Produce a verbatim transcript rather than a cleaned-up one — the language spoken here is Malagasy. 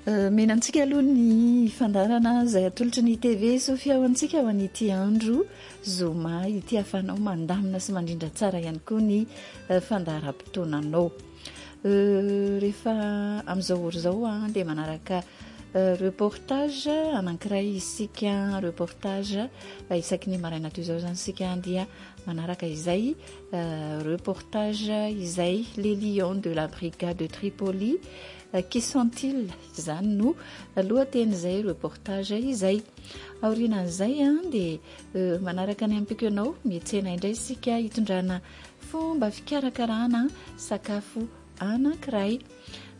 menantsika aloha ny fandarana izay atolotry ny T V Sofia ho antsika ho an'ity andro zoma ity afanao mandamina sy mandrindra tsara ihany koa ny fandaharam-potoananao. Rehefa amin'izao ora izao a dia manaraka reportage anankiray isika, reportage isaky ny maraina toy izao zany isika dia manaraka izay reportage izay les lions de la brigade de Tripoli qui sont-ils zany no lohatenin'izay reportage izay. Aorianan'izay a dia manaraka ny ampiko ianao mietsena indray isika hitondrana fomba fikarakarana sakafo anankiray.